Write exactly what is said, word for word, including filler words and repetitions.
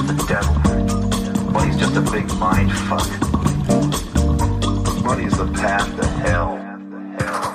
just the devil. Money's just a big mind fuck. Money's the path that